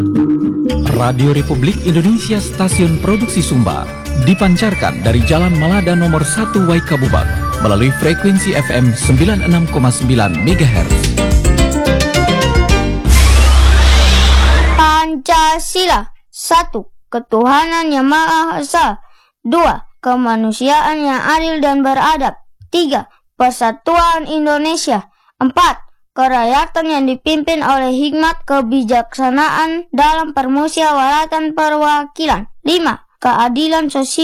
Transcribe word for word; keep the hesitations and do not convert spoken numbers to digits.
Radio Republik Indonesia Stasiun Produksi Sumba dipancarkan dari Jalan Malada nomor satu Waikabubak melalui frekuensi F M sembilan puluh enam koma sembilan megahertz. Pancasila. Satu. Ketuhanan yang Maha Esa. Dua. Kemanusiaan yang adil dan beradab. Tiga. Persatuan Indonesia. Empat. Kerakyatan yang dipimpin oleh hikmat kebijaksanaan dalam permusyawaratan perwakilan. Lima. Keadilan sosial.